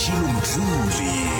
Shilo Mthuli.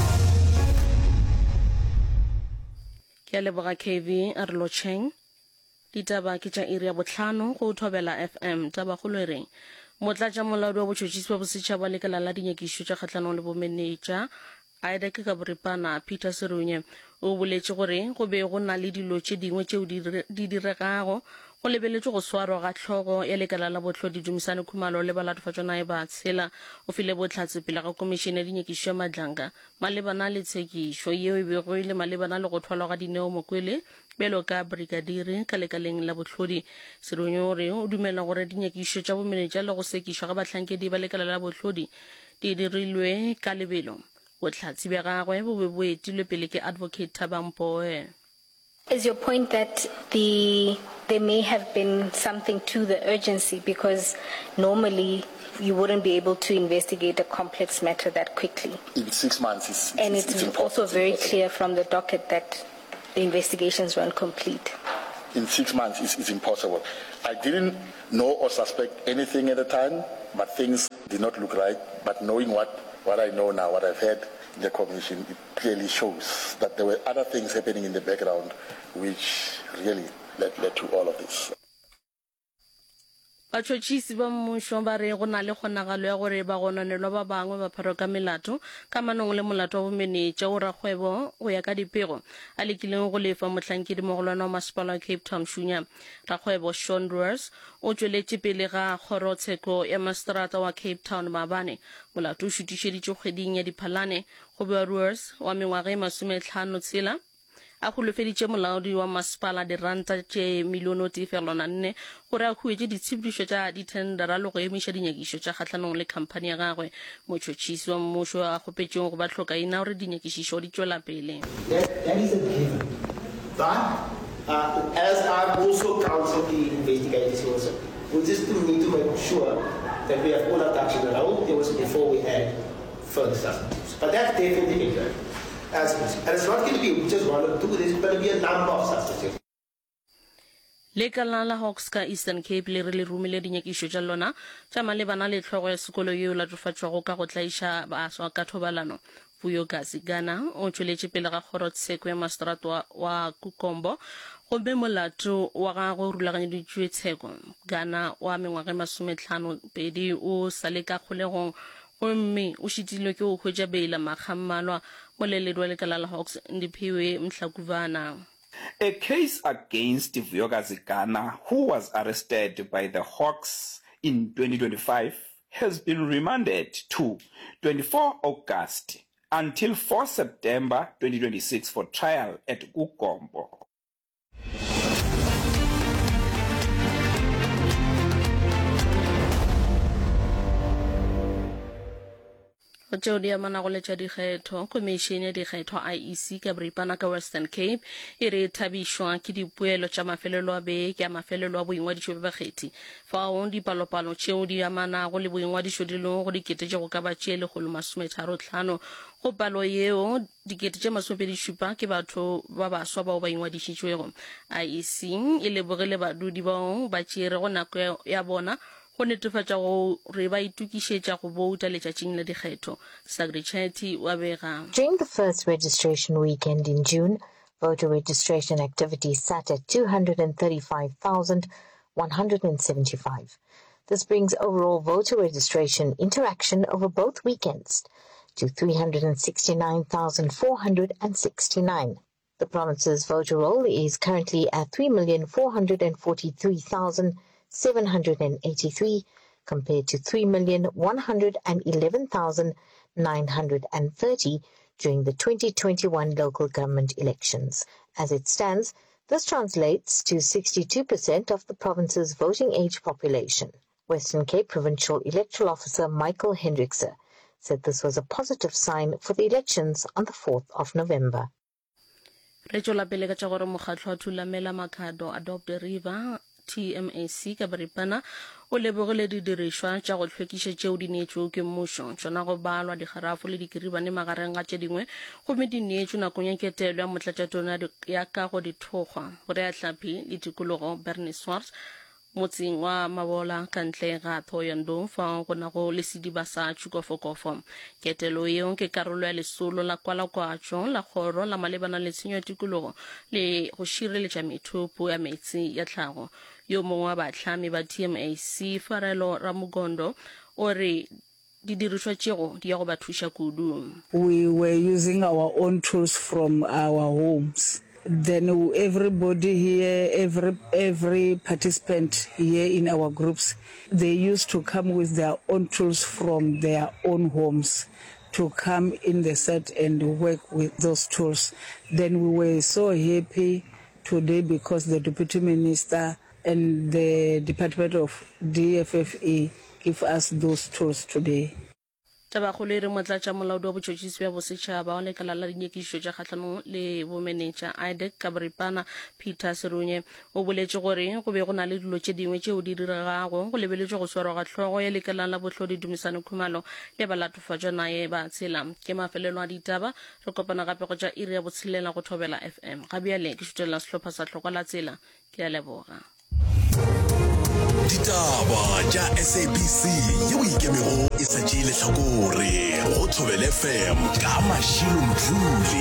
Ke leboga KV a re lotšheng ditaba ke tša iri ya bohlano go thobela FM taba go le reng motlatša molaodi wa botšhotšhisi ba bosetšhaba lekala la dinyakišo tša kgatlhanong le bomenetša Isaac ka boripana Peter Serunye o boletše gore go be go na le dilo tše dingwe tšeo di diregago go lebeletšwe go swarwa ga tlhogo ya lekala la bohlodi Dumisane Khumalo le balatofatšwa nae ba tshela o file botlhatse pele ga komišene ya dinyakišo ya Madlanka malebana le tshekišo yeo e bego ile malebana le go thwalwa ga Dineo Mokwele belo ka brigadiri ka lekaleng la bohlodi Serunye o re o dumela gore dinyakišo tša bomenetša le go sekišwa ga bahlankedi ba lekala la bohlodi di dirilwe ka lebelo botlhatsi bja gagwe bo be bo etilwe pele ke advocate Thabang Mpoe. Is your point that there may have been something to the urgency because normally you wouldn't be able to investigate a complex matter that quickly? In 6 months, it's also very clear from the docket that the investigations weren't complete. In 6 months, it's impossible. I didn't know or suspect anything at the time, but things did not look right. But knowing what I know now, what I've heard in the commission, it clearly shows that there were other things happening in the background which really led to all of this. Batšhotšhisi ba mmušo ba re go na le kgonagalo ya gore ba gonanelwa ba bangwe ba phara ka melato ka manong le molato wa bomenetša o rakgwebo go ya ka dipego a lekileng go lefa mohlankedi mogolwana wa masepala wa Cape Town Shunya rakgwebo Shaun Roers o tšweletše pele ga kgorotsheko ya maseterata wa Cape Town Mabane molato o šutišeditše kgweding ya Diphalane go bewa Roers wa mengwaga e 50 a holofeditše molaodi wa masepala diranta tše milione tifelona 4 gore a huetše ditshepedišo tša dithendera le go emiša dinyakišo tša kgatlhanong le khamphane ya gagwe motšhotšhisi wa mmušo a kgopetšeng go ba hlokaina gore dinyakišišo di tšwela pele. That is a given. But as I've also counseled the investigators also, we just need to make sure that we have all our ducks in a row before we add further substances. But that's definitely a given. And it's not going to be just one or two, there's going to be a number of substances. Lekala la Hawks ka Eastern Cape le re le rumile dinyakišo tša lona tša malebana le tlhogo ya sekolo yeo latofatšwago ka go tlaiša baaswa ka thobalano Vuyo Gazigana o tšweletše pele ga kgorotsheko ya maseterata wa Kukombo gomme molato wa gagwe o rulaganyeditšwe tsheko Gana wa mengwaga 52 o sa le ka kgolegong gomme o šitilwe ke go hwetša beila makgammalwa moleledi wa lekala la Hawks Ndiphiwe Mhlakubana. A case against Vuyo Gazigana, who was arrested by the Hawks in 2025, has been remanded to 24 August until 4 September 2026 for trial at Kukombo. Tšeo di amana go letša dikgetho komišene ya dikgetho IEC ka boripana ka Western Cape e re thabišwa ke dipoelo tša mafelelo a beke a mafelelo a boingwadišo ba bakgethi fao dipalopalo tšeo di amanago le boingwadišo di leng go dikete tše go ka ba tšee 135 go palo yeo dikete tše 27 ke batho ba baswa bao ba ingwadišitšwego IEC e lebogile badudi bao ba tšeerego nako ya bona go netefatša gore ba itukišetša go bouta letšatšing la dikgetho Sagri Chati wa bega. During the first registration weekend in June, voter registration activity sat at 235,175. This brings overall voter registration interaction over both weekends to 369,469. The province's voter roll is currently at 3,443,783 compared to 3,111,930 during the 2021 local government elections. As it stands, this translates to 62% of the province's voting age population. Western Cape Provincial Electoral Officer Michael Hendrickse said this was a positive sign for the elections on the 4th of November. Re tšola pele ka tša gore mokgatlo wa thulamela makhado Adopt a River TMAC ka boripana o lebogile didirišwa tša go hlwekiša tšeo di neetšwego ke mmušo tšona go balwa dikgarafo le dikiribane magareng ga tše dingwe gomme di neetšwe nakong ya ketelo ya motlatšatona ya ka go dithokgwa gore ya hlapi le tikologo Bernie Swarts motseng wa Mabola ka ntle ga Thohoyandou fa go na go le sediba sa Tshukofokofo. Ketelo eo ke karolo ya lesolo la kwalakwatšo la kgoro la malebana le tshenyo ya tikologo le go šireletša methopo ya metsi ya tlhago. Yo mongwe wa batlhami ba TMAC Farelo Ramugondo o re didiriswa tšego di ya go ba thuša kudu. We were using our own tools from our homes. Then everybody here, every participant here in our groups, they used to come with their own tools from their own homes to come in the set and work with those tools. Then we were so happy today because the Deputy Minister and the Department of DFFE give us those tools today. Tabakgolo re motlatša molaodi wa botšhotšhisi bja bosetšhaba wa lekala la dinyekišo tša kgahlano le bomenetša IDEC ka boripana Peter Serunye o boletše gore go be go na le dilo tše dingwe tšeo di diregago go lebeletšwe go swarwa ga tlhogo ya lekala la bohlodi Dumisane Khumalo le balatofatšwa naye ba tshela ke mafelelo a ditaba re kopana gape go tša iri ya botshelela go Thobela FM ga bjale ke šutelela sehlopha sa tlhokwa la tsela ke a leboga. Ditaba tša SABC yeo ikemego e sa tšeile hlakore go Thobela FM ka Mashilo Mdluli.